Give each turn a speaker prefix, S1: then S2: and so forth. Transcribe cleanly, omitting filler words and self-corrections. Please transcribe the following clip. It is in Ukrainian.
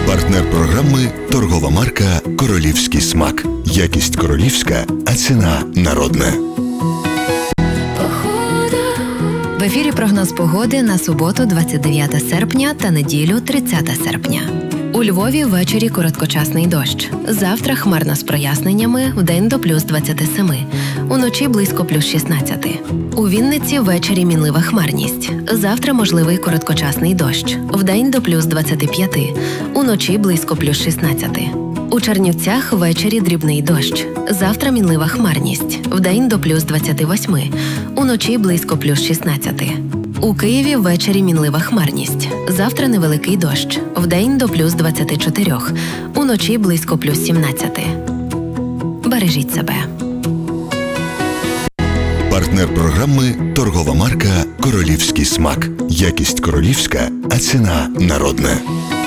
S1: Партнер програми – торгова марка «Королівський смак». Якість королівська, а ціна народна.
S2: В ефірі прогноз погоди на суботу 29 серпня та неділю 30 серпня. У Львові ввечері короткочасний дощ. Завтра хмарно з проясненнями, вдень до плюс 27. Уночі близько плюс 16. У Вінниці ввечері мінлива хмарність. Завтра можливий короткочасний дощ. Вдень до плюс 25. Уночі близько плюс 16. У Чернівцях ввечері дрібний дощ. Завтра мінлива хмарність. Вдень до плюс 28. Уночі близько плюс 16. У Києві ввечері мінлива хмарність. Завтра невеликий дощ. Вдень до плюс 24. Уночі близько плюс 17. Бережіть себе.
S1: Партнер програми – торгова марка «Королівський смак». Якість королівська, а ціна народна.